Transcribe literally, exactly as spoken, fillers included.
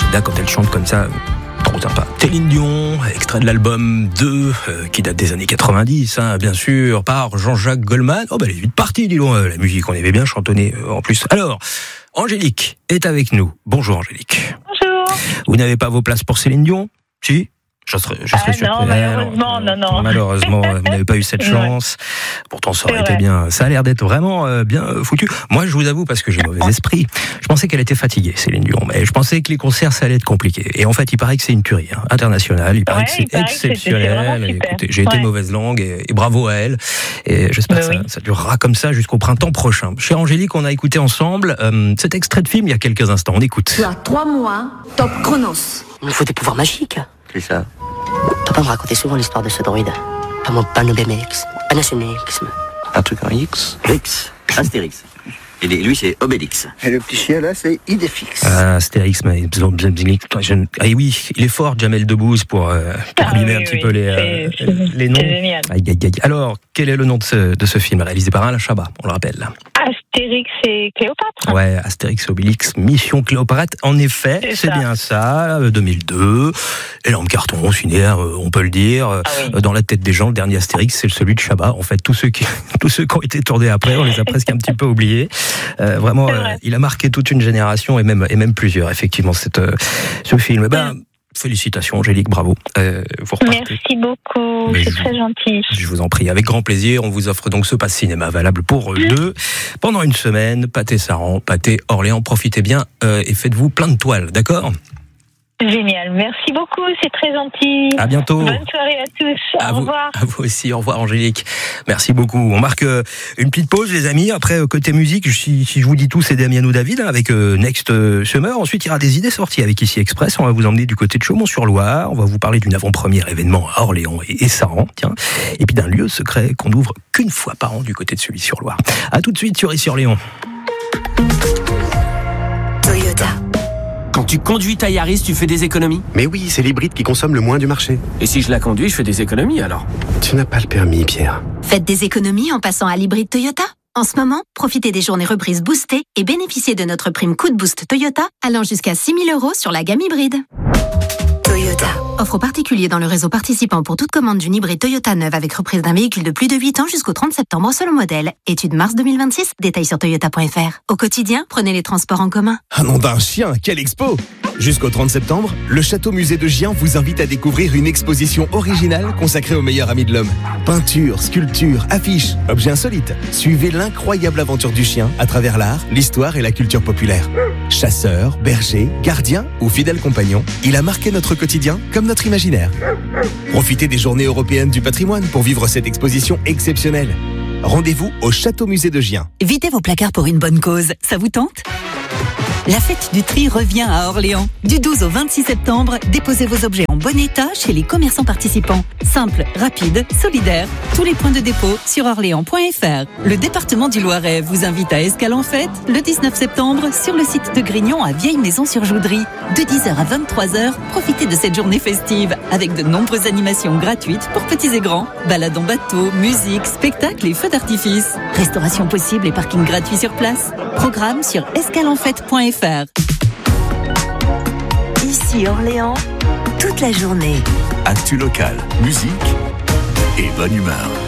Là, quand elle chante comme ça, trop sympa. Céline Dion, extrait de l'album deux, euh, qui date des années quatre-vingt-dix, hein, bien sûr, par Jean-Jacques Goldman. Oh, ben, elle est vite partie, dis donc, euh, la musique, on aimait bien chantonner euh, en plus. Alors, Angélique est avec nous. Bonjour, Angélique. Bonjour. Vous n'avez pas vos places pour Céline Dion? Si? Je serais, je serais ah surpris. non, malheureusement, non, non. Malheureusement, vous n'avez pas eu cette chance. Pourtant, ça aurait été bien. Ça a l'air d'être vraiment euh, bien foutu. Moi, je vous avoue, parce que j'ai mauvais esprit, je pensais qu'elle était fatiguée, Céline Dion. Mais je pensais que les concerts, ça allait être compliqué. Et en fait, il paraît que c'est une tuerie, hein, internationale. Il paraît ouais, que c'est paraît exceptionnel. Que écoutez, j'ai ouais. été mauvaise langue et, et bravo à elle. Et j'espère bah que oui. ça, ça durera comme ça jusqu'au printemps prochain. Chère Angélique, on a écouté ensemble euh, cet extrait de film il y a quelques instants. On écoute. Tu as trois mois, top chronos. Il nous faut des pouvoirs magiques. C'est ça. Papa me racontait souvent l'histoire de ce droïde. Pas mon panobémix, panacénixme. Un truc en X. X, Astérix. Et lui, c'est Obélix. Et le petit chien, là, c'est Idéfix. Ah, Astérix, mais... Ah oui, il est fort, Jamel Debbouze, pour, euh, pour ah, limer oui, un petit oui, peu les, euh, les noms. Génial. Aïe, aïe, aïe. Alors, quel est le nom de ce, de ce film, réalisé par Alain Chabat, on le rappelle? Astérix et Cléopâtre. Ouais, Astérix et Obélix, Mission Cléopâtre. En effet, c'est, c'est bien ça, deux mille deux. Énorme carton cinéaire, on peut le dire. Ah oui. Dans la tête des gens, le dernier Astérix, c'est celui de Chabat. En fait, tous ceux qui, tous ceux qui ont été tournés après, on les a presque un petit peu oubliés. Euh, vraiment, euh, il a marqué toute une génération et même, et même plusieurs, effectivement, cette, euh, ce film. Ben, mmh. Félicitations, Angélique, bravo. Euh, vous Merci beaucoup, mais c'est je, très gentil. Je vous en prie, avec grand plaisir. On vous offre donc ce pass cinéma valable pour mmh. deux pendant une semaine. Pâté Saran, Pâté Orléans, profitez bien euh, et faites-vous plein de toiles, d'accord? Génial, merci beaucoup, c'est très gentil. À bientôt. Bonne soirée à tous, à au vous, revoir. À vous aussi, au revoir Angélique. Merci beaucoup. On marque euh, une petite pause les amis. Après, euh, côté musique, si, si je vous dis tout, c'est Damien ou David hein, avec euh, Next euh, Summer. Ensuite, il y aura des idées sorties avec Ici Express. On va vous emmener du côté de Chaumont-sur-Loire. On va vous parler d'une avant-première événement à Orléans et, et Saran, tiens. Et puis d'un lieu secret qu'on n'ouvre qu'une fois par an du côté de Sully-sur-Loire. À tout de suite sur Ici Orléans. Toyota. Quand tu conduis ta Yaris, tu fais des économies? Mais oui, c'est l'hybride qui consomme le moins du marché. Et si je la conduis, je fais des économies alors? Tu n'as pas le permis, Pierre. Faites des économies en passant à l'hybride Toyota. En ce moment, profitez des journées reprises boostées et bénéficiez de notre prime coup de boost Toyota allant jusqu'à six mille euros sur la gamme hybride. Toyota. Offre aux particuliers dans le réseau participant pour toute commande d'une hybride Toyota neuve avec reprise d'un véhicule de plus de huit ans jusqu'au trente septembre selon modèle. Étude mars deux mille vingt-six, détails sur toyota point f r. Au quotidien, prenez les transports en commun. Un nom d'un chien, quelle expo! Jusqu'au trente septembre, le Château Musée de Gien vous invite à découvrir une exposition originale consacrée aux meilleurs amis de l'homme. Peintures, sculptures, affiches, objets insolites. Suivez l'incroyable aventure du chien à travers l'art, l'histoire et la culture populaire. Chasseur, berger, gardien ou fidèle compagnon, il a marqué notre quotidien comme notre imaginaire. Profitez des journées européennes du patrimoine pour vivre cette exposition exceptionnelle. Rendez-vous au Château Musée de Gien. Videz vos placards pour une bonne cause, ça vous tente ? La fête du tri revient à Orléans. Du douze au vingt-six septembre, déposez vos objets en bon état chez les commerçants participants. Simple, rapide, solidaire. Tous les points de dépôt sur orléans point f r. Le département du Loiret vous invite à Escale en Fête le dix-neuf septembre sur le site de Grignon à Vieille-Maison-sur-Joudry. De dix heures à vingt-trois heures, profitez de cette journée festive avec de nombreuses animations gratuites pour petits et grands. Balades en bateau, musique, spectacles et feux d'artifice. Restauration possible et parking gratuit sur place. Programme sur escale en fête point f r. Ici Orléans, toute la journée. Actu local, musique et bonne humeur.